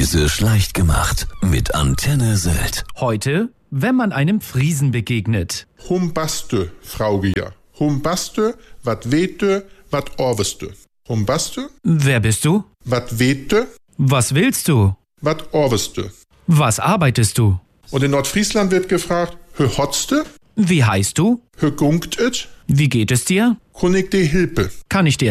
Friesisch leicht gemacht mit Antenne Sylt. Heute, wenn man einem Friesen begegnet. Humbaste, Fraugier. Humbaste, wat wete, wat orweste. Humbaste, Wer bist du? wat wete, Was willst du? wat orweste. Was arbeitest du? Und in Nordfriesland wird gefragt, hö hotste, Wie heißt du? hö gunkt et, Wie geht es dir? kun ik de hilpe. Kann ich dir